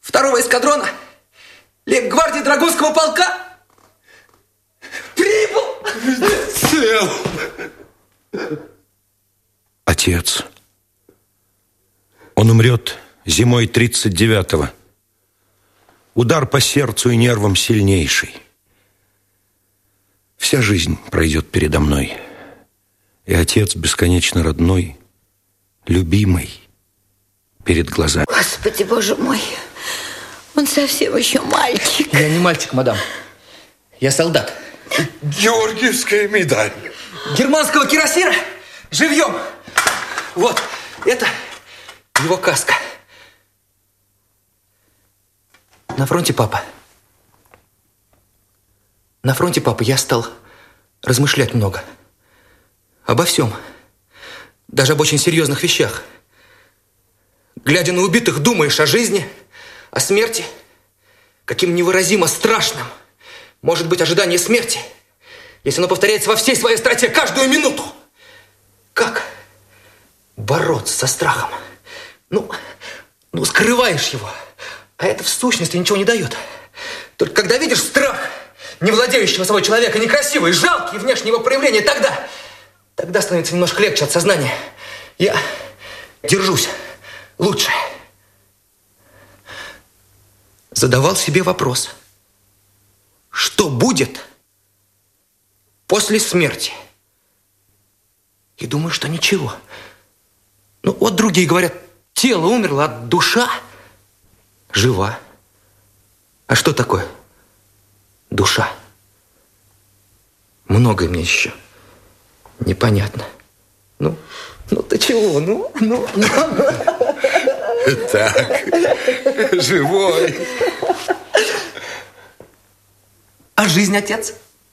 2-го эскадрона лейб-гвардии Драгунского полка прибыл. Цел. Отец. Он умрет зимой 39-го. Удар по сердцу и нервам сильнейший. Вся жизнь пройдет передо мной. И отец бесконечно родной, любимый, перед глазами. Господи, Боже мой, он совсем еще мальчик. Я не мальчик, мадам. Я солдат. Георгиевская медаль. Германского кирасира живьем. Вот, это его каска. На фронте, папа. На фронте, папа, я стал размышлять много. Обо всем. Даже об очень серьезных вещах. Глядя на убитых, думаешь о жизни, о смерти. Каким невыразимо страшным может быть ожидание смерти, если оно повторяется во всей своей остроте каждую минуту. Как бороться со страхом? Ну, скрываешь его, а это в сущности ничего не дает. Только когда видишь страх не владеющего собой человека, некрасивый, жалкий внешнее его проявление, тогда становится немножко легче от сознания. Я держусь лучше. Задавал себе вопрос. Что будет после смерти? И думаю, что ничего. Ну, вот другие говорят, тело умерло, а душа жива. А что такое душа? Многое мне еще непонятно. Ну ты чего? Ну. Так, живой. А жизнь, отец?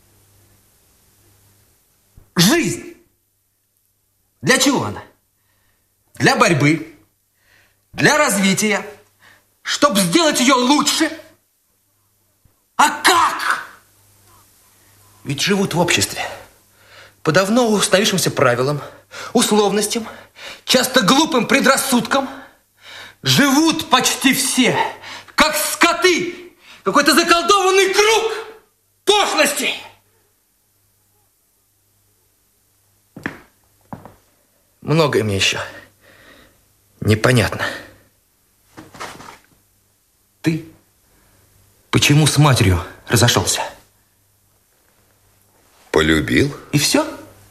Жизнь. Для чего она? Для борьбы, для развития, чтобы сделать ее лучше. А как? Ведь живут в обществе по давно установившимся правилам, условностям, часто глупым предрассудкам. Живут почти все, как скоты. Какой-то заколдованный круг пошлости. Многое мне еще непонятно. Ты почему с матерью разошелся? Полюбил. И все?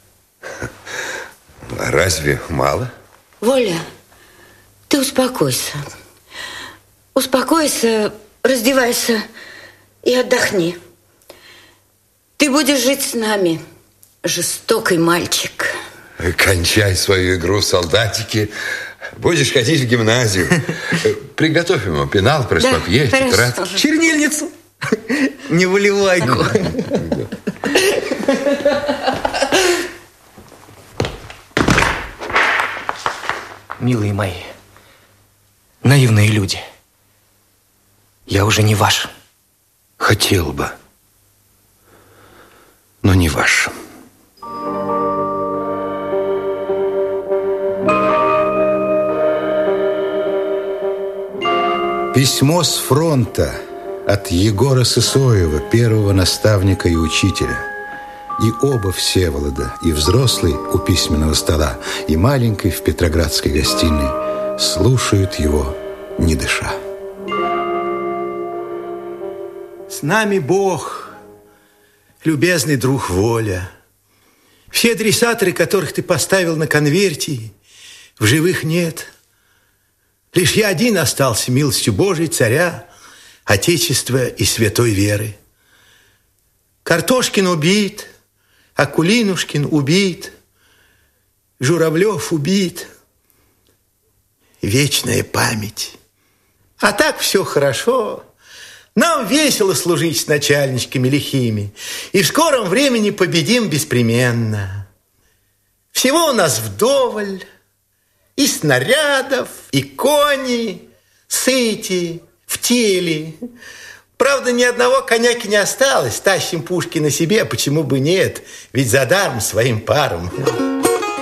Разве мало? Воля, ты успокойся. Успокойся, раздевайся и отдохни. Ты будешь жить с нами, жестокий мальчик. Кончай свою игру, солдатики. Будешь ходить в гимназию. Приготовь ему пенал, пресс-папье, тетрадь. Чернильницу. Не выливайку. Милые мои, наивные люди, я уже не ваш. Хотел бы, но не ваш. Письмо с фронта от Егора Сысоева, первого наставника и учителя. И оба Всеволода, и взрослый у письменного стола, и маленький в Петроградской гостиной, слушают его, не дыша. С нами Бог, любезный друг Воля. Все адресаторы, которых ты поставил на конверте, в живых нет. Лишь я один остался, милостью Божией, царя, Отечества и святой веры. Картошкин убит, Акулинушкин убит, Журавлев убит. Вечная память. А так все хорошо. Нам весело служить с начальничками лихими, и в скором времени победим беспременно. Всего у нас вдоволь, и снарядов, и кони, сыти, в теле. Правда, ни одного коняки не осталось. Тащим пушки на себе, почему бы нет? Ведь за даром своим паром.